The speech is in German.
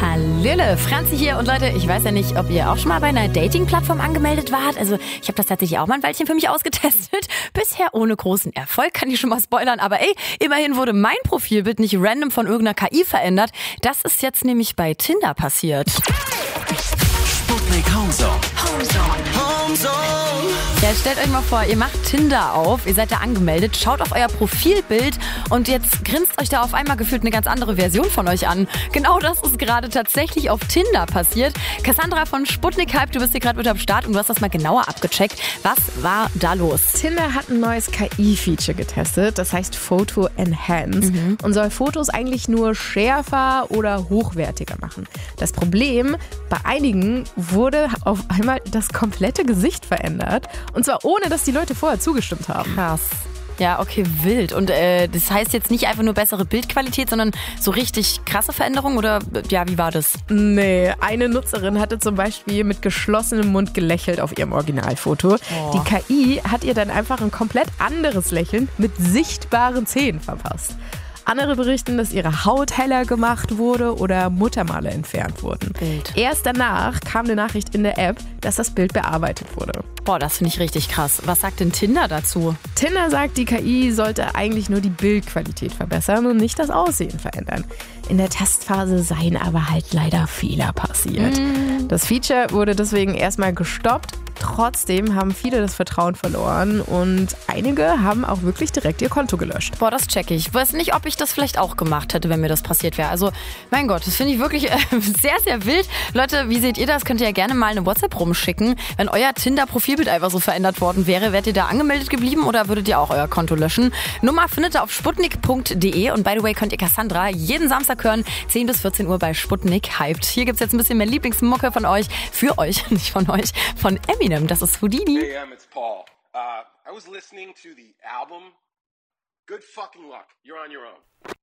Hallöle, Franzi hier und Leute, ich weiß ja nicht, ob ihr auch schon mal bei einer Dating-Plattform angemeldet wart. Also ich habe das tatsächlich auch mal ein Weilchen für mich ausgetestet. Bisher ohne großen Erfolg, kann ich schon mal spoilern. Aber immerhin wurde mein Profilbild nicht random von irgendeiner KI verändert. Das ist jetzt nämlich bei Tinder passiert. Sputnik Homezone. Ja, stellt euch mal vor, ihr macht Tinder auf, ihr seid da angemeldet, schaut auf euer Profilbild und jetzt grinst euch da auf einmal gefühlt eine ganz andere Version von euch an. Genau das ist gerade tatsächlich auf Tinder passiert. Cassandra von Sputnik Hype, du bist hier gerade mit am Start und du hast das mal genauer abgecheckt. Was war da los? Tinder hat ein neues KI-Feature getestet, das heißt Photo Enhance und soll Fotos eigentlich nur schärfer oder hochwertiger machen. Das Problem, bei einigen wurde auf einmal das komplette Gesicht verändert und zwar ohne, dass die Leute vorher zugestimmt haben. Krass. Ja, okay, wild. Und das heißt jetzt nicht einfach nur bessere Bildqualität, sondern so richtig krasse Veränderungen oder ja, wie war das? Nee, eine Nutzerin hatte zum Beispiel mit geschlossenem Mund gelächelt auf ihrem Originalfoto. Oh. Die KI hat ihr dann einfach ein komplett anderes Lächeln mit sichtbaren Zähnen verpasst. Andere berichten, dass ihre Haut heller gemacht wurde oder Muttermale entfernt wurden. Wild. Erst danach kam eine Nachricht in der App, dass das Bild bearbeitet wurde. Boah, das finde ich richtig krass. Was sagt denn Tinder dazu? Tinder sagt, die KI sollte eigentlich nur die Bildqualität verbessern und nicht das Aussehen verändern. In der Testphase seien aber halt leider Fehler passiert. Das Feature wurde deswegen erstmal gestoppt. Trotzdem haben viele das Vertrauen verloren und einige haben auch wirklich direkt ihr Konto gelöscht. Boah, das check ich. Ich weiß nicht, ob ich das vielleicht auch gemacht hätte, wenn mir das passiert wäre. Also, mein Gott, das finde ich wirklich sehr, sehr wild. Leute, wie seht ihr das? Könnt ihr ja gerne mal eine WhatsApp rumschicken. Wenn euer Tinder-Profilbild einfach so verändert worden wäre, wärt ihr da angemeldet geblieben oder würdet ihr auch euer Konto löschen? Nummer findet ihr auf sputnik.de und by the way könnt ihr Cassandra jeden Samstag hören, 10 bis 14 Uhr bei Sputnik Hyped. Hier gibt's jetzt ein bisschen mehr Lieblingsmucke von euch, für euch, nicht von euch, von Eminem. Das ist Houdini. Hey, it's Paul. I was listening to the album. Good fucking luck. You're on your own.